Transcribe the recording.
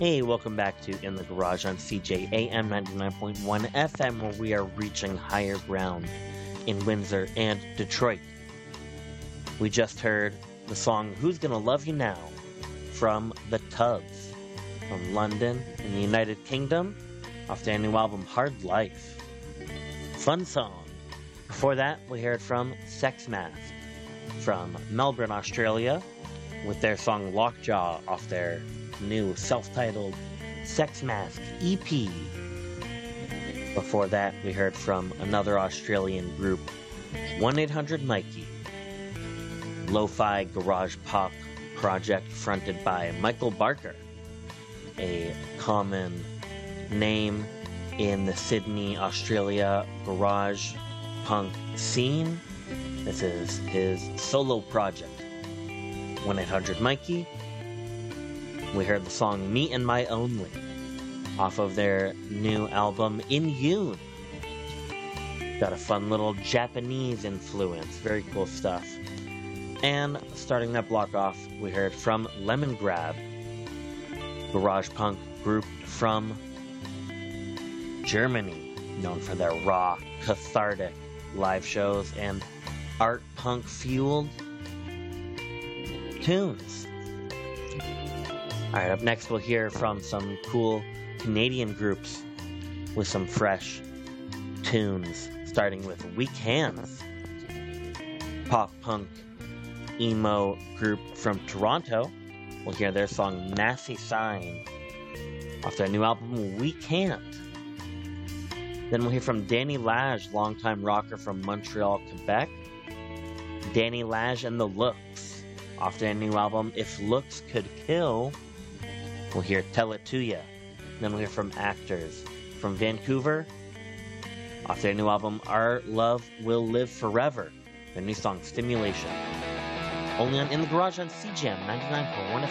Hey, welcome back to In the Garage on CJAM 99.1 FM, where we are reaching higher ground in Windsor and Detroit. We just heard the song Who's Gonna Love You Now from The Tugs from London in the United Kingdom off their new album Hard Life. Fun song. Before that, we heard from Sex Mask from Melbourne, Australia with their song Lockjaw off their new self-titled Sex Mask EP. Before that, we heard from another Australian group, 1-800-Mikey, lo-fi garage pop project fronted by Michael Barker, a common name in the Sydney, Australia garage punk scene. This is his solo project, 1-800-Mikey. We heard the song Me and My Only off of their new album In Yoon. Got a fun little Japanese influence. Very cool stuff. And starting that block off, we heard from Lemongrab, garage punk group from Germany, known for their raw, cathartic live shows and art punk fueled tunes. Alright, up next we'll hear from some cool Canadian groups with some fresh tunes, starting with Weak Hands, pop-punk emo group from Toronto. We'll hear their song Nasty Sign off their new album We Can't. Then we'll hear from Danny Lage, longtime rocker from Montreal, Quebec. Danny Lage and the Looks off their new album If Looks Could Kill. We'll hear Tell It To Ya. Then we'll hear from Actors from Vancouver off their new album Our Love Will Live Forever. Their new song Stimulation. Only on In the Garage on CJAM 99.1